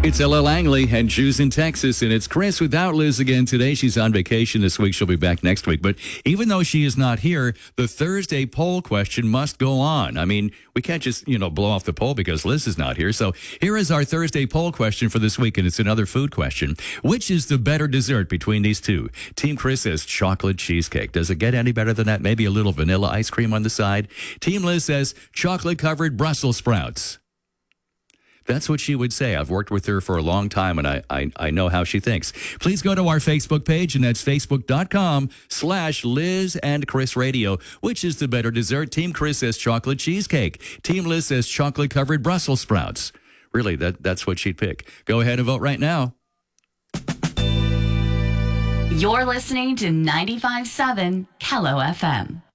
It's Ella Langley and Jews in Texas, and it's Chris without Liz again today. She's on vacation this week. She'll be back next week. But even though she is not here, the Thursday poll question must go on. I mean, we can't just, blow off the poll because Liz is not here. So here is our Thursday poll question for this week, and it's another food question. Which is the better dessert between these two? Team Chris says chocolate cheesecake. Does it get any better than that? Maybe a little vanilla ice cream on the side. Team Liz says chocolate-covered Brussels sprouts. That's what she would say. I've worked with her for a long time, and I know how she thinks. Please go to our Facebook page, and that's facebook.com/Liz and Chris Radio. Which is the better dessert? Team Chris says chocolate cheesecake. Team Liz says chocolate-covered Brussels sprouts. Really, that's what she'd pick. Go ahead and vote right now. You're listening to 95.7 Kello FM.